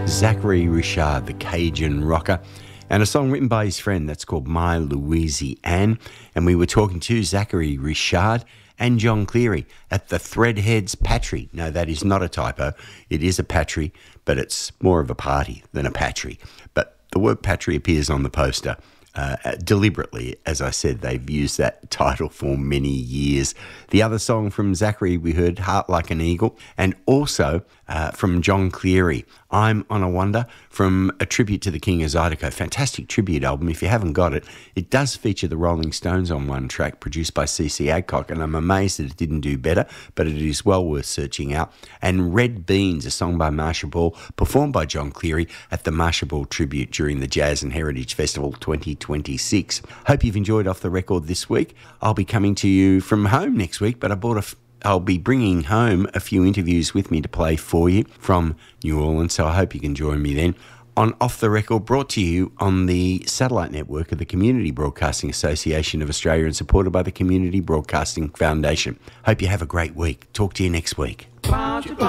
Zachary Richard, the Cajun rocker, and a song written by his friend that's called My Louisiane. And we were talking to Zachary Richard and John Cleary at the Threadheads Patry. No, that is not a typo. It is a patry, but it's more of a party than a patry. But the word patry appears on the poster deliberately. As I said, they've used that title for many years. The other song from Zachary, we heard Heart Like an Eagle, and also from John Cleary, I'm on a Wonder, from a tribute to the King of Zydeco. Fantastic tribute album. If you haven't got it, it does feature the Rolling Stones on one track, produced by C.C. Adcock, and I'm amazed that it didn't do better, but it is well worth searching out. And Red Beans, a song by Marsha Ball, performed by John Cleary at the Marsha Ball Tribute during the Jazz and Heritage Festival 2026. Hope you've enjoyed Off the Record this week. I'll be coming to you from home next week, but I'll be bringing home a few interviews with me to play for you from New Orleans, so I hope you can join me then on Off the Record, brought to you on the satellite network of the Community Broadcasting Association of Australia and supported by the Community Broadcasting Foundation. Hope you have a great week. Talk to you next week.